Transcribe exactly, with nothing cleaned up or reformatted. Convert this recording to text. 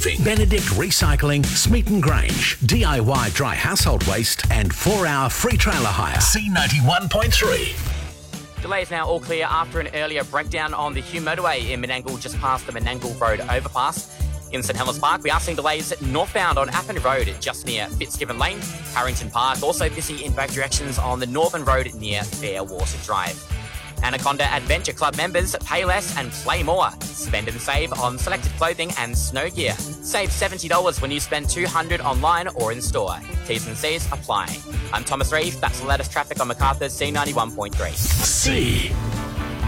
Roofing, Benedict Recycling, Smeaton Grange, D I Y Dry Household Waste, and four hour free trailer hire. C ninety-one point three. Delays now all clear after an earlier breakdown on the Hume motorway in Menangle just past the Menangle Road overpass. In St Helens Park, we are seeing delays northbound on Appin Road just near Fitzgibbon Lane. Harrington Park also busy in both directions on the Northern Road near Fairwater Drive. Anaconda Adventure Club members pay less and play more. Spend and save on selected clothing and snow gear. Save seventy dollars when you spend two hundred dollars online or in store. T's and C's apply. I'm Thomas Reeve. That's the latest traffic on Macarthur's C ninety-one point three. C.